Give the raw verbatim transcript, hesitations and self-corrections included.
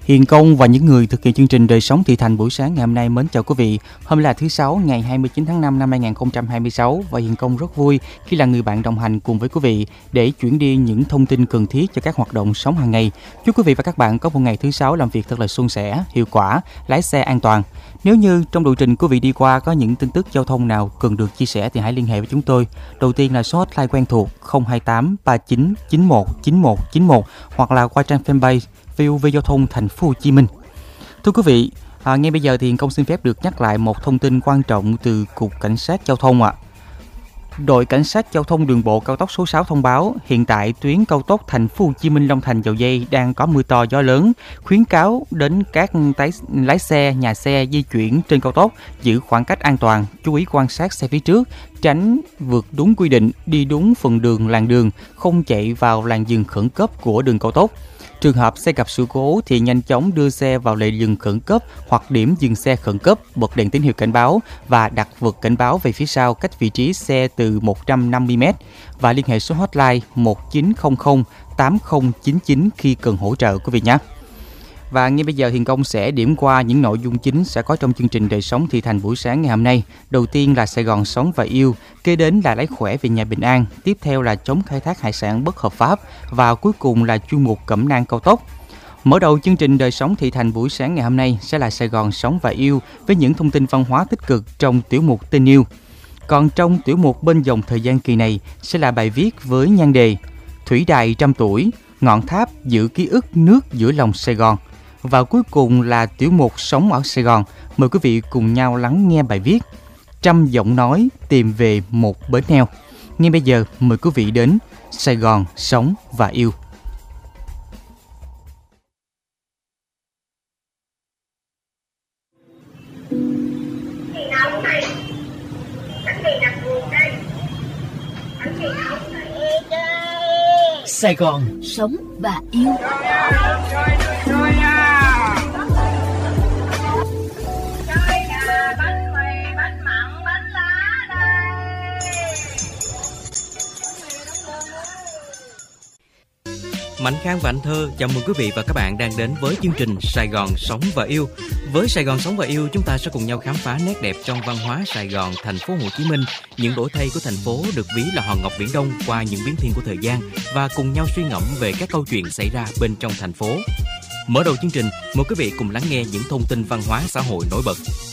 Hiền Công và những người thực hiện chương trình Đời Sống Thị Thành buổi sáng ngày hôm nay mến chào quý vị. Hôm nay là thứ Sáu ngày hai mươi chín tháng năm năm hai nghìn không trăm hai mươi sáu và Hiền Công rất vui khi là người bạn đồng hành cùng với quý vị để chuyển đi những thông tin cần thiết cho các hoạt động sống hàng ngày. Chúc quý vị và các bạn có một ngày thứ Sáu làm việc thật là suôn sẻ, hiệu quả, lái xe an toàn. Nếu như trong lộ trình quý vị đi qua có những tin tức giao thông nào cần được chia sẻ thì hãy liên hệ với chúng tôi. Đầu tiên là số hotline quen thuộc không hai tám ba chín chín một chín một chín một hoặc là qua trang fanpage vê o vê Giao thông Thành phố Hồ Chí Minh. Thưa quý vị, à, ngay bây giờ thì Công xin phép được nhắc lại một thông tin quan trọng từ Cục Cảnh sát Giao thông ạ. À. Đội Cảnh sát Giao thông Đường bộ cao tốc số sáu thông báo hiện tại tuyến cao tốc Thành phố Hồ Chí Minh Long Thành Dầu Giây đang có mưa to gió lớn, khuyến cáo đến các tái, lái xe, nhà xe di chuyển trên cao tốc giữ khoảng cách an toàn, chú ý quan sát xe phía trước, tránh vượt đúng quy định, đi đúng phần đường làn đường, không chạy vào làn dừng khẩn cấp của đường cao tốc. Trường hợp xe gặp sự cố thì nhanh chóng đưa xe vào lề dừng khẩn cấp hoặc điểm dừng xe khẩn cấp, bật đèn tín hiệu cảnh báo và đặt vật cảnh báo về phía sau cách vị trí xe từ một trăm năm mươi mét và liên hệ số hotline một chín không không tám không chín chín khi cần hỗ trợ quý vị nhé. Và ngay bây giờ Hiền Công sẽ điểm qua những nội dung chính sẽ có trong chương trình Đời Sống Thị Thành buổi sáng ngày hôm nay. Đầu tiên là Sài Gòn Sống và Yêu, kế đến là Lái Khỏe về nhà bình an, tiếp theo là Chống khai thác hải sản bất hợp pháp và cuối cùng là chuyên mục Cẩm nang cao tốc. Mở đầu chương trình Đời Sống Thị Thành buổi sáng ngày hôm nay sẽ là Sài Gòn Sống và Yêu với những thông tin văn hóa tích cực trong tiểu mục Tình Yêu. Còn trong tiểu mục Bên dòng thời gian kỳ này sẽ là bài viết với nhan đề Thủy đài trăm tuổi, ngọn tháp giữ ký ức nước giữa lòng Sài Gòn. Và cuối cùng là tiểu mục Sống ở Sài Gòn. Mời quý vị cùng nhau lắng nghe bài viết Trăm giọng nói tìm về một bến heo. Ngay bây giờ mời quý vị đến Sài Gòn Sống và Yêu. Sài Gòn Sống và Yêu. Mạnh Khang và Anh Thơ chào mừng quý vị và các bạn đang đến với chương trình Sài Gòn Sống và Yêu. Với Sài Gòn Sống và Yêu, chúng ta sẽ cùng nhau khám phá nét đẹp trong văn hóa Sài Gòn, thành phố Hồ Chí Minh, những đổi thay của thành phố được ví là hòn ngọc viễn đông qua những biến thiên của thời gian và cùng nhau suy ngẫm về các câu chuyện xảy ra bên trong thành phố. Mở đầu chương trình, mời quý vị cùng lắng nghe những thông tin văn hóa xã hội nổi bật.